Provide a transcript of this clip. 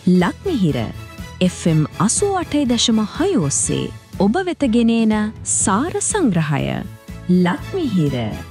ලක්මිහිර FM 88.6 ඔස්සේ ඔබ වෙත ගෙනෙන සාර සංග්‍රහය ලක්මිහිර